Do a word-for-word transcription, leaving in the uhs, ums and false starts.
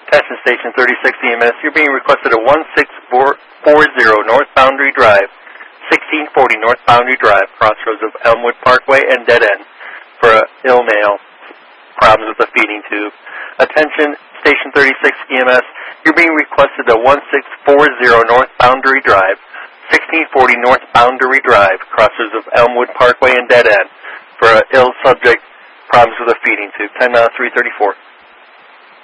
Attention Station thirty-six E M S, you're being requested at one six four zero North Boundary Drive, sixteen forty North Boundary Drive, crossroads of Elmwood Parkway and Dead End, for a ill male, problems with the feeding tube. Attention Station thirty-six E M S, you're being requested at one six four zero North Boundary Drive, sixteen forty North Boundary Drive, crossroads of Elmwood Parkway and Dead End, for a ill subject, problems with the feeding tube. ten uh, three thirty-four.